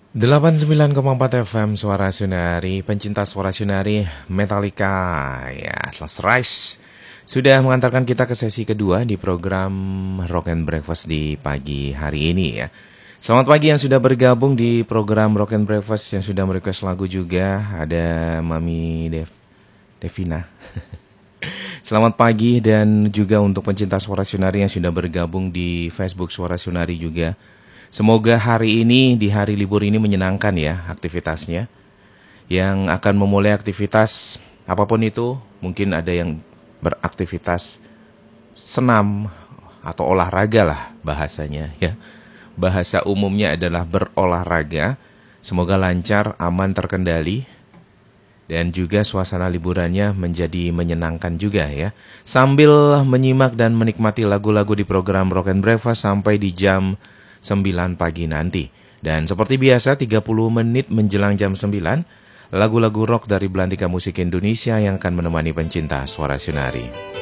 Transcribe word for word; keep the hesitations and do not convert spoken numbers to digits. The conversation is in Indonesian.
delapan puluh sembilan koma empat F M Suara Sunari, pencinta Suara Sunari, Metallica, ya, Last Rise sudah mengantarkan kita ke sesi kedua di program Rock and Breakfast di pagi hari ini ya. Selamat pagi yang sudah bergabung di program Rock and Breakfast, yang sudah merequest lagu juga. Ada Mami Dev, Devina. Selamat pagi, dan juga untuk pencinta Suara Sunari yang sudah bergabung di Facebook Suara Sunari juga. Semoga hari ini, di hari libur ini menyenangkan ya aktivitasnya. Yang akan memulai aktivitas apapun itu, mungkin ada yang beraktivitas senam atau olahraga lah bahasanya ya. Bahasa umumnya adalah berolahraga. Semoga lancar, aman, terkendali. Dan juga suasana liburannya menjadi menyenangkan juga ya. Sambil menyimak dan menikmati lagu-lagu di program Rock and Breakfast sampai di jam sembilan pagi nanti. Dan seperti biasa tiga puluh menit menjelang jam sembilan, lagu-lagu rock dari belantika musik Indonesia yang akan menemani pencinta Suara Sunari.